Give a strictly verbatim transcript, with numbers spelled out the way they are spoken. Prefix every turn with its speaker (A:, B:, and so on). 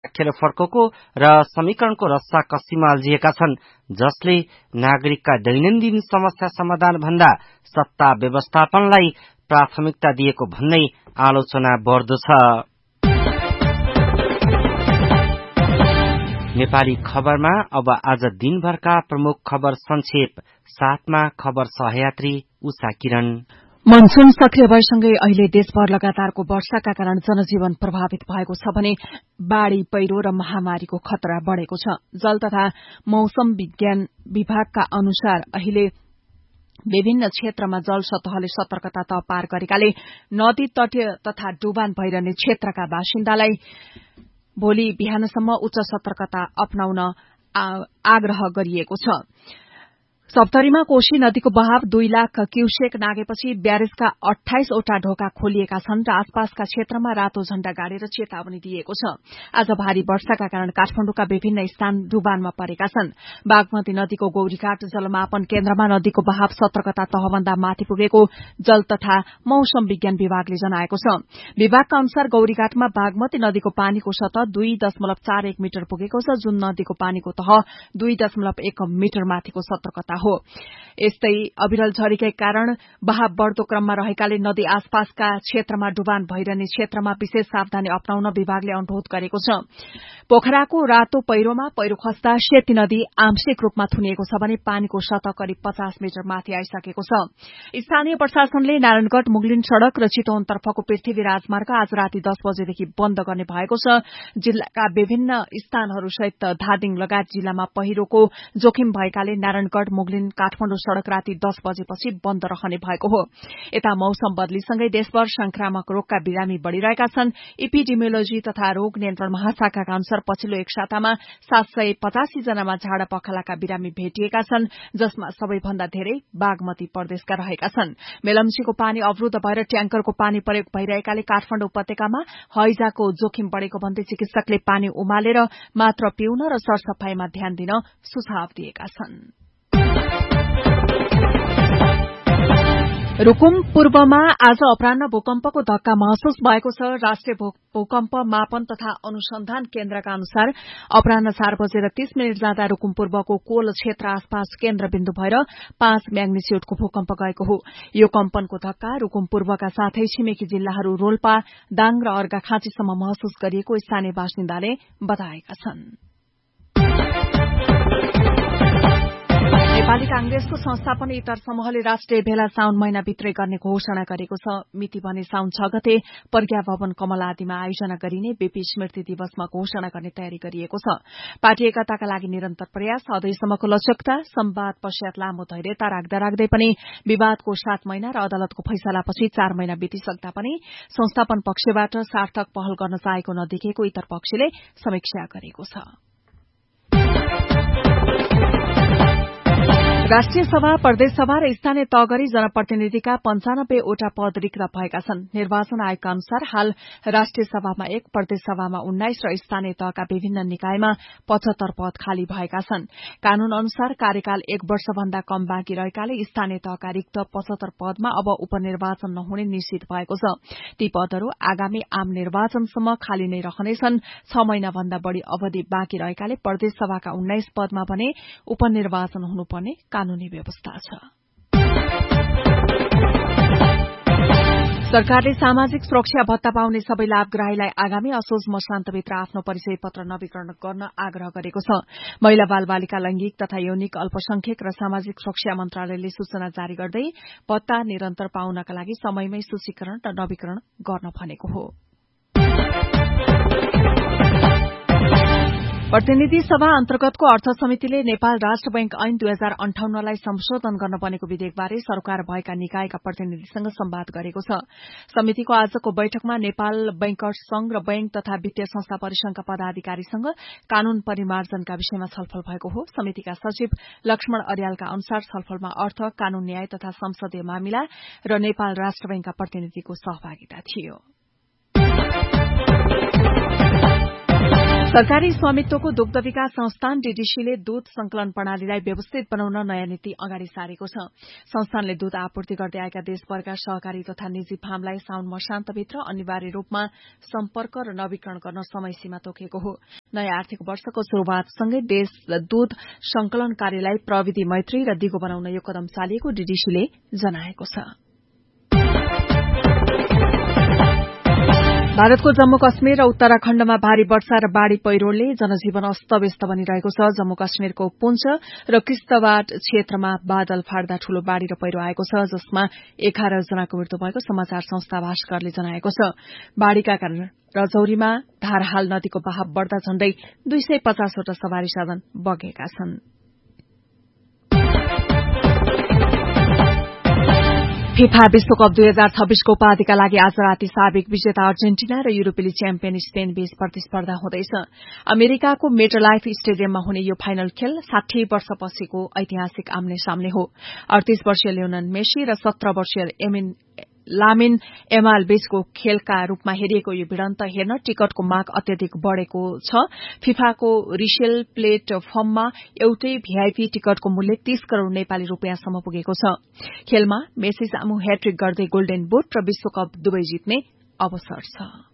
A: खेर फर्कको र समीकरणको रस्सा कस्सीमा अल्झिएका छन्, जसले नागरिकका दैनन्दिन समस्या समाधान भन्दा सत्ता व्यवस्थापनलाई प्राथमिकता दिएको भन्ने आलोचना बढ्दो छ। नेपाली खबरमा अब आज दिनभरका प्रमुख खबर संक्षेप, साथमा खबर सहयात्री उषा किरण।
B: मनसून सक्रिय भएसँगै अहिले देशभर लगातारको वर्षाका कारण जनजीवन प्रभावित भएको छ भने बाढ़ी, पहिरो र महामारीको खतरा बढ़ेको छ। जल तथा मौसम विज्ञान विभागका अनुसार अहिले विभिन्न क्षेत्रमा जल सतहले सतर्कता तह पार गरेकाले नदी तटीय तथा डुबान भइरहने क्षेत्रका बासिन्दालाई भोलि बिहानसम्म उच्च सतर्कता अपनाउन आग्रह गरिएको छ। सप्तरीमा कोशी नदीको बहाव दुई लाख क्यूसेक नागेपछि ब्यारेजका अठाइसवटा ढोका खोलिएका छन् र आसपासका क्षेत्रमा रातो झण्डा गाडेर चेतावनी दिएको छ। आज भारी वर्षाका कारण काठमाडौँका विभिन्न स्थान डुबानमा परेका छन्। बागमती नदीको गौरीघाट जलमापन केन्द्रमा नदीको बहाव सतर्कता तहभन्दा माथि पुगेको जल तथा मौसम विज्ञान विभागले जनाएको छ। विभागका अनुसार गौरीघाटमा बागमती नदीको पानीको सतह दुई दशमलव चार एक मिटर पुगेको छ, जुन नदीको पानीको तह दुई दशमलव एक मिटर माथिको सतर्कता हो। यस्तै अविरल झरीकै कारण बहाव बढ़दो क्रममा रहेकाले नदी आसपासका क्षेत्रमा डुबान भइरहने क्षेत्रमा विशेष सावधानी अपनाउन विभागले अनुरोध गरेको छ। पोखराको रातो पहिरोमा पहिरो खस्दा सेती नदी आंशिक रूपमा थुनिएको छ भने पानीको सतह करिब पचास मिटर माथि आइसकेको छ। स्थानीय प्रशासनले नारायणगढ़ मुगलिन सड़क र चितवन तर्फको पृथ्वी राजमार्ग आज राति दस बजेदेखि बन्द गर्ने भएको छ। जिल्लाका विभिन्न स्थानहरूसहित धादिङ लगायत जिल्लामा पहिरोको जोखिम भएकाले नारायणगढ़ मुगलिन काठमाडौँ सड़क राति दस बजेपछि बन्द रहने भएको हो। यता मौसम बदलीसँगै देशभर संक्रामक रोगका बिरामी बढ़िरहेका छन्। इपिडेमियोलोजी तथा रोग नियन्त्रण महाशाखाका अनुसार पछिल्लो एक सातामा सात सय पचासी जनामा झाडा पखालाका बिरामी भेटिएका छन्, जसमा सबैभन्दा धेरै बागमती प्रदेशका रहेका छन्। मेलम्चीको पानी अवरूद्ध भएर ट्याङ्करको पानी प्रयोग भइरहेकाले काठमाडौँ उपत्यकामा हैजाको जोखिम बढ़ेको भन्दै चिकित्सकले पानी उमालेर मात्र पिउन र सरसफाईमा ध्यान दिन सुझाव दिएका छन्। रुकुम पूर्वमा आज अपराह्न भूकम्पको धक्का महसुस भएको छ। राष्ट्रिय भूकम्प मापन तथा अनुसन्धान केन्द्रका अनुसार अपराह्न चार बजेर तीस मिनट जाँदा रुकुम पूर्वको कोल क्षेत्र आसपास केन्द्रबिन्दु भएर पाँच म्याग्निच्यूडको भूकम्प गएको हो। यो कम्पनको धक्का रुकुम पूर्वका साथै छिमेकी जिल्लाहरू रोल्पा, दाङ र अर्घाखाँचीसम्म महसुस गरिएको स्थानीय बासिन्दाले बताएका छन्। नेपाली कांग्रेसको संस्थापन इतर समूहले राष्ट्रिय भेला साउन महिनाभित्रै गर्ने घोषणा गरेको छ। मिति भने साउन छ गते प्रज्ञा भवन कमल आदिमा आयोजना गरिने बीपी स्मृति दिवसमा घोषणा गर्ने तयारी गरिएको छ। पार्टी एकताका लागि निरन्तर प्रयास, अझैसम्मको लचकता, संवाद पश्चात लामो धैर्यता राख्दा राख्दै पनि विवादको सात महिना र अदालतको फैसलापछि चार महिना बितिसक्दा पनि संस्थापन पक्षबाट सार्थक पहल गर्न चाहेको नदेखिएको इतर पक्षले समीक्षा गरेको छ। राष्ट्रिय सभा, प्रदेश सभा र स्थानीय तह गरी जनप्रतिनिधिका पञ्चानब्बेवटा पद रिक्त भएका छन्। निर्वाचन आयोगका अनुसार हाल राष्ट्रिय सभामा एक, प्रदेश सभामा उन्नाइस र स्थानीय तहका विभिन्न निकायमा पचहत्तर पद खाली भएका छन्। कानून अनुसार कार्यकाल एक वर्षभन्दा कम बाँकी रहेकाले स्थानीय तहका रिक्त पचहत्तर पदमा अब उपनिर्वाचन नहुने निश्चित भएको छ। ती पदहरू आगामी आम निर्वाचनसम्म खाली नै रहनेछन्। छ महिनाभन्दा बढ़ी अवधि बाँकी रहेकाले प्रदेश सभाका उन्नाइस पदमा भने उपनिर्वाचन हुनुपर्ने कानूनी व्यवस्था छ। सरकारले सामाजिक सुरक्षा भत्ता पाउने सबै लाभग्राहीलाई आगामी असोज मसान्तभित्र आफ्नो परिचय पत्र नवीकरण गर्न आग्रह गरेको छ। महिला बाल बालिका लैंगिक तथा यौनिक अल्पसंख्यक र सामाजिक सुरक्षा मन्त्रालयले सूचना जारी गर्दै भत्ता निरन्तर पाउनका लागि समयमै सूचीकरण र नवीकरण गर्न भनेको हो। प्रतिनिधि सभा अन्तर्गतको अर्थ समितिले नेपाल राष्ट्र बैंक ऐन दुई हजार अन्ठाउन्नलाई संशोधन गर्न बनेको विधेयकबारे सरकार भएका निकायका प्रतिनिधिसँग संवाद गरेको छ। समितिको आजको बैठकमा नेपाल बैंकर्स संघ र बैंक तथा वित्तीय संस्था परिसंघका पदाधिकारीसँग कानून परिमार्जनका विषयमा छलफल भएको हो। समितिका सचिव लक्ष्मण अर्यालका अनुसार छलफलमा अर्थ, कानून, न्याय तथा संसदीय मामिला र नेपाल राष्ट्र बैंकका प्रतिनिधिको सहभागिता थियो। सरकारी स्वामित्वको दुग्ध विकास संस्थान डीडीसीले दूध संकलन प्रणालीलाई व्यवस्थित बनाउन नयाँ नीति अगाडि सारेको छ। संस्थानले दूध आपूर्ति गर्दै आएका देशभरका सहकारी तथा निजी फार्मलाई साउन मसान्तभित्र अनिवार्य रूपमा सम्पर्क र नवीकरण गर्न समय सीमा तोकेको हो। नयाँ आर्थिक वर्षको शुरूआतसँगै देश दूध संकलन कार्यलाई प्रविधि मैत्री र दिगो बनाउन यो कदम चालिएको डीडीसीले जनाएको छ। भारतको जम्मू कश्मीर र उत्तराखण्डमा भारी वर्षा र बाढ़ी पहिरोले जनजीवन अस्तव्यस्त बनिरहेको छ। जम्मू कश्मीरको पुंछ र किश्तवाड़ क्षेत्रमा बादल फाट्दा ठूलो बाढ़ी र पहिरो आएको छ, जसमा एघार जनाको मृत्यु भएको समाचार संस्था भास्करले जनाएको छ। बाढ़ीका कारण रजौरीमा धारहाल नदीको बहाव बढ़दा झण्डै दुई सय पचासवटा सवारी साधन बगेका छन्। फिफा विश्वकप दुई हजार छब्बीसको उपाधिका लागि आज राति साबिक विजेता अर्जेन्टिना र युरोपेली च्याम्पियन स्पेन बीच प्रतिस्पर्धा हुँदैछ। अमेरिकाको मेटलाइफ स्टेडियममा हुने यो फाइनल खेल साठी वर्षपछिको ऐतिहासिक आम्ने सामने हो। अडतीस वर्षीय लियोनल मेसी र सत्र वर्षीय एमिन लामिन एमाल बीचको खेलका रूपमा हेरिएको यो भिडन्त हेर्न टिकटको माग अत्यधिक बढ़ेको छ। फिफाको रिसेल प्लेटफर्ममा एउटै भीआईपी टिकटको मूल्य तीस करोड़ नेपाली रूपियाँसम्म पुगेको छ। खेलमा मेसी सामु ह्याट्रिक गर्दै गोल्डन बुट र विश्वकप दुवै जित्ने अवसर छ।